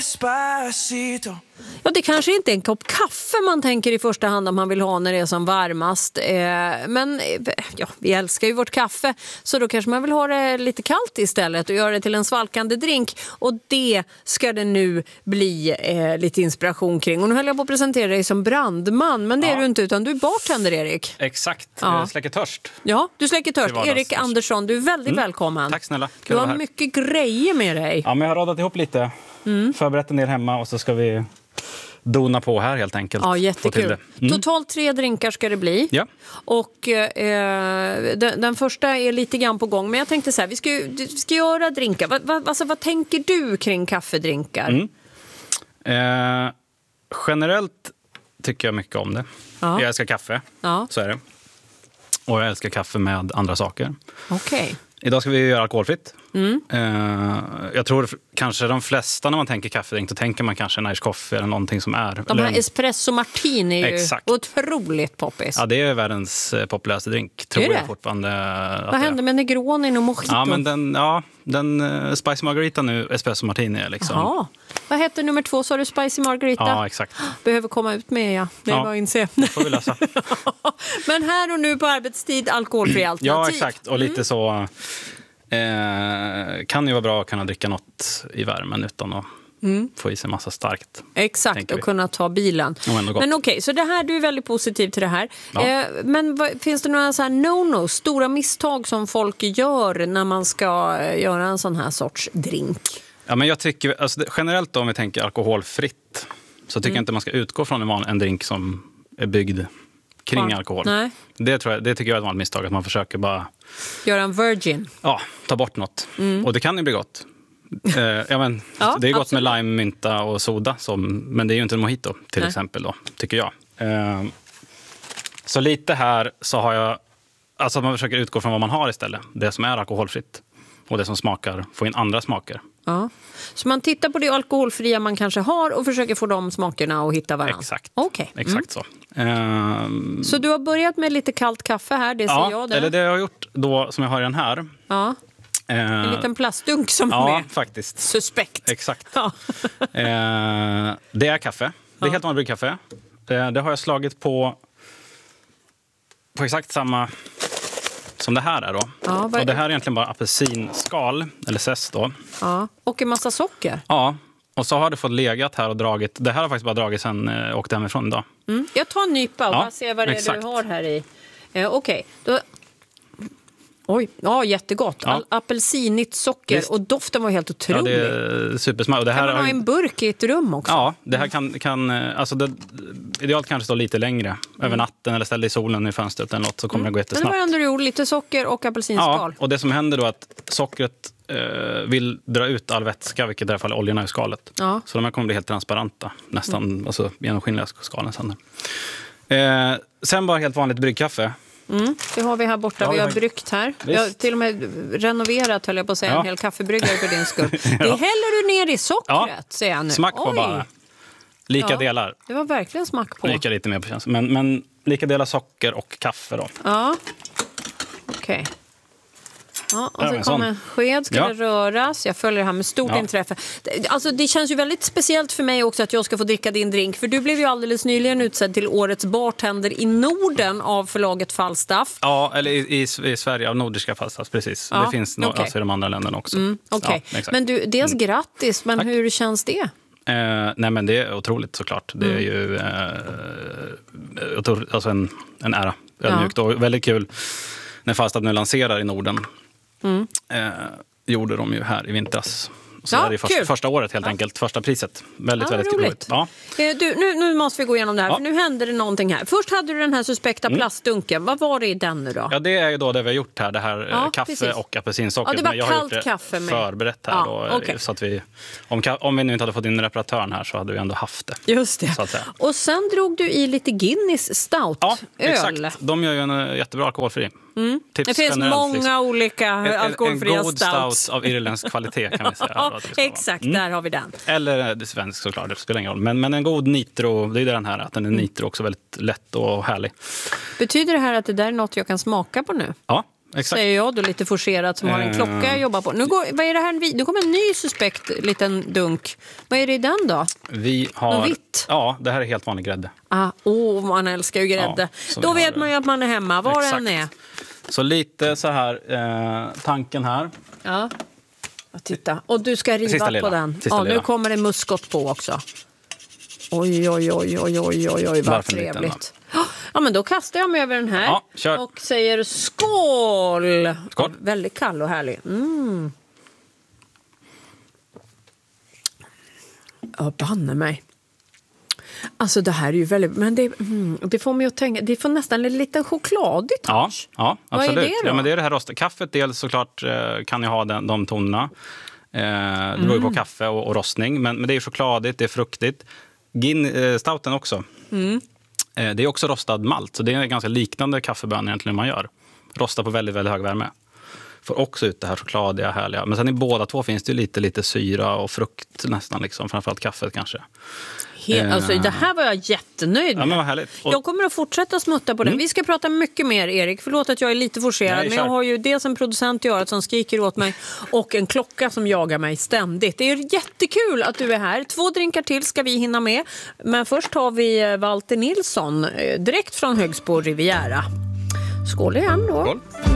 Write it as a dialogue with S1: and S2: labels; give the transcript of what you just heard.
S1: Ja, det kanske inte är en kopp kaffe man tänker i första hand om man vill ha när det är som varmast. Men ja, vi älskar ju vårt kaffe, så då kanske man vill ha det lite kallt istället och göra det till en svalkande drink. Och det ska det nu bli lite inspiration kring. Och nu höll jag på att presentera dig som brandman, men det är du inte, utan du är bartender, Erik.
S2: Exakt, jag släcker törst.
S1: Ja, du släcker törst. Erik Andersson, du är väldigt välkommen.
S2: Tack snälla.
S1: Du har mycket grejer med dig.
S2: Ja, men jag har radat ihop lite. Förberett en del hemma och så ska vi dona på här helt enkelt.
S1: Ja, jättekul. Totalt 3 drinkar ska det bli.
S2: Ja.
S1: Och den första är lite grann på gång. Men jag tänkte så här, vi ska göra drinkar. Vad tänker du kring kaffedrinkar?
S2: Generellt tycker jag mycket om det.
S1: Ja.
S2: Jag älskar kaffe, så är det. Och jag älskar kaffe med andra saker.
S1: Okej.
S2: Idag ska vi göra alkoholfritt. Jag tror kanske de flesta när man tänker kaffedrink, då tänker man kanske en Irish coffee eller någonting som är...
S1: De här espresso martini är ju otroligt poppis.
S2: Ja, det är världens populäraste drink. Tror jag fortfarande.
S1: Vad hände med Negroni och Mojito?
S2: Ja, men den Spicy Margarita nu, espresso martini är liksom...
S1: Jaha. Vad heter nummer 2? Så har du Spicy Margarita?
S2: Ja, exakt.
S1: Behöver komma ut med, det är bara att inse.
S2: Det får vi läsa.
S1: Men här och nu på arbetstid, alkoholfri alternativ.
S2: Ja, exakt. Och lite så... kan ju vara bra att kunna dricka något i värmen utan att få i sig massa starkt.
S1: Exakt, och kunna ta bilen. Men okej, så det här, du är väldigt positiv till det här. Ja. Men finns det några så här no-no, stora misstag som folk gör när man ska göra en sån här sorts drink? Ja, men
S2: jag tycker, alltså, generellt om vi tänker alkoholfritt, så tycker jag inte man ska utgå från en drink som är byggd kring alkohol. Nej. Det tycker jag är ett vanligt misstag, att man försöker bara...
S1: göra en virgin.
S2: Ja, ta bort något. Och det kan ju bli gott. Det är gott med lime, mynta och soda. Men det är ju inte en mojito till exempel då, tycker jag. Så lite här så har jag... Alltså att man försöker utgå från vad man har istället. Det som är alkoholfritt. Och det som smakar, få in andra smaker.
S1: Ja. Så man tittar på det alkoholfria man kanske har och försöker få de smakerna och hitta varandra.
S2: Exakt.
S1: Okay.
S2: Exakt så.
S1: Så du har börjat med lite kallt kaffe här, det ser jag.
S2: Eller det jag har gjort då, som jag har i den här.
S1: Ja. En liten plastdunk som är
S2: faktiskt.
S1: Suspekt.
S2: Exakt. Ja. Det är kaffe. Det är helt vanligt bryggkaffe. Det har jag slagit på exakt samma som det här är då. Ja, och det här är egentligen bara apelsinskal, eller zest då.
S1: Ja, och en massa socker.
S2: Ja, och så har det fått legat här och dragit. Det här har faktiskt bara dragit sen jag åkte hemifrån idag.
S1: Jag tar en nypa och bara ser vad det är du har här i. Okej, då... Oj, jättegott.
S2: Ja.
S1: Apelsinigt socker. Visst. Och doften var helt otrolig.
S2: Ja, det är supersmart. Och det här
S1: kan man ha en burk i ett rum också?
S2: Ja, det här kan alltså idealt kanske stå lite längre över natten eller ställa i solen i fönstret eller något, så kommer det gå jättesnabbt.
S1: Men det var ändå gjort lite socker och apelsinskal.
S2: Ja, och det som händer då är att sockret vill dra ut all vätska, vilket i det här fallet oljorna i skalet. Ja. Så de här kommer bli helt transparenta, nästan alltså, genomskinliga skalen sen. Sen bara helt vanligt bryggkaffe.
S1: Det har vi här borta, vi har bryggt här. Vi har till och med renoverat, höll jag på att säga, en hel kaffebryggare för din skull. Det häller du ner i sockret, säger jag nu.
S2: Smack på bara. Lika delar.
S1: Det var verkligen smack på.
S2: Lika lite mer på känslan. Men lika delar socker och kaffe då.
S1: Ja, okej. Ja, och så kommer en sked, ska det röras. Jag följer det här med stort intresse. Alltså, det känns ju väldigt speciellt för mig också att jag ska få dricka din drink. För du blev ju alldeles nyligen utsedd till årets bartender i Norden av förlaget Falstaff.
S2: Ja, eller i Sverige av Nordiska Falstaff, precis. Det finns alltså i de andra länderna också.
S1: Okej. Men du, dels grattis, men hur känns det?
S2: Nej, men det är otroligt såklart. Det är ju alltså en ära. Ödmjukt och väldigt kul när Falstaff nu lanserar i Norden. Gjorde de ju här i vintras. Så det är första året helt enkelt, första priset. Väldigt roligt. Ja.
S1: Nu måste vi gå igenom det här, för nu händer det någonting här. Först hade du den här suspekta plastdunken. Vad var det i den nu då?
S2: Ja, det är ju då det vi har gjort här, det här kaffe och apelsinsocker.
S1: Ja, det var
S2: jag
S1: kallt kaffe med.
S2: Förberett här då, så att vi, om vi nu inte hade fått in reparatören här så hade vi ändå haft det.
S1: Just det.
S2: Så att säga.
S1: Och sen drog du i lite Guinness stout öl.
S2: Exakt. De gör ju en jättebra alkoholfri.
S1: Det finns många olika alkoholfria
S2: en god stout av irländsk kvalitet kan vi säga.
S1: Exakt, där har vi den.
S2: Eller det svensk såklart, det spelar ingen roll. Men en god nitro, det är den här, att den är nitro också väldigt lätt och härlig.
S1: Betyder det här att det där är något jag kan smaka på nu?
S2: Ja,
S1: säger jag då lite forcerat som har en klocka jag jobbar på. Vad är det här? Nu kommer en ny suspekt liten dunk. Vad är det i den då?
S2: Vi har...
S1: Något vitt?
S2: Ja, det här är helt vanlig grädde.
S1: Man älskar ju grädde.
S2: Ja,
S1: då vet man ju att man är hemma, var den är.
S2: Så lite så här, tanken här.
S1: Ja, titta. Och du ska riva på den. Ja, nu kommer det muskot på också. Oj, vad trevligt. Ja, men då kastar jag mig över den här och säger skål!
S2: Skål.
S1: Väldigt kall och härlig. Ja, banne mig. Alltså det här är ju väldigt... Men det får mig att tänka... Det får nästan en liten chokladig touch.
S2: Ja, absolut.
S1: Vad är det då?
S2: Ja, men det är det här rostade. Kaffet dels såklart kan ju ha de tonerna. Det beror ju på kaffe och rostning. Men det är chokladigt, det är fruktigt. Stouten också. Det är också rostad malt. Så det är ganska liknande kaffebönor egentligen man gör. Rostar på väldigt, väldigt hög värme. Får också ut det här chokladiga, härliga. Men sen i båda två finns det ju lite syra och frukt nästan. Liksom. Framförallt kaffet kanske.
S1: Alltså, det här var jag jättenöjd med.
S2: Ja, men vad härligt.
S1: Jag kommer att fortsätta smutta på den. Vi ska prata mycket mer, Erik. Förlåt att jag är lite forcerad. Men jag har ju dels en producent i örat som skriker åt mig och en klocka som jagar mig ständigt. Det är jättekul att du är här. 2 drinkar till ska vi hinna med. Men först har vi Walter Nilsson direkt från Högsbo Riviera. Skål igen då.
S2: Skål.